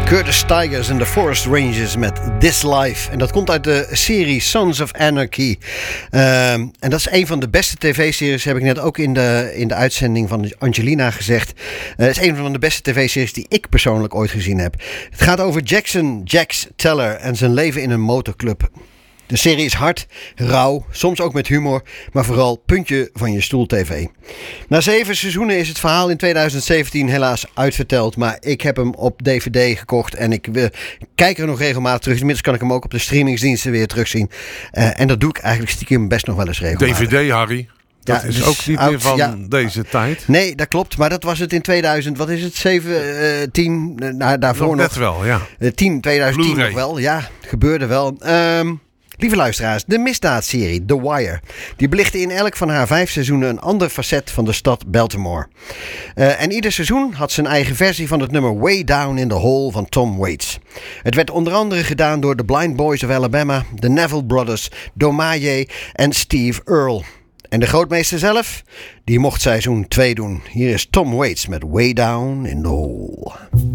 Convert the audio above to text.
Curtis Tigers en The Forest Rangers met This Life. En dat komt uit de serie Sons of Anarchy. En dat is een van de beste tv-series, heb ik net ook in de uitzending van Angelina gezegd. Het is een van de beste tv-series die ik persoonlijk ooit gezien heb. Het gaat over Jax Teller en zijn leven in een motorclub. De serie is hard, rauw, soms ook met humor, maar vooral puntje van je stoel tv. Na 7 seizoenen is het verhaal in 2017 helaas uitverteld, maar ik heb hem op DVD gekocht en ik kijk er nog regelmatig terug. Inmiddels kan ik hem ook op de streamingsdiensten weer terugzien. En dat doe ik eigenlijk stiekem best nog wel eens regelmatig. DVD, Harry. Dat is ook niet oud, meer van deze tijd. Nee, dat klopt. Maar dat was het in 2000. Wat is het? 7, 10? Daarvoor nog. Net wel, ja. 2010 Blu-ray. nog wel. Ja, gebeurde wel. Lieve luisteraars, de misdaadserie The Wire. Die belichtte in elk van haar 5 seizoenen een ander facet van de stad Baltimore. En ieder seizoen had zijn eigen versie van het nummer Way Down in the Hole van Tom Waits. Het werd onder andere gedaan door de Blind Boys of Alabama, de Neville Brothers, Domaye en Steve Earle. En de grootmeester zelf, die mocht seizoen 2 doen. Hier is Tom Waits met Way Down in the Hole.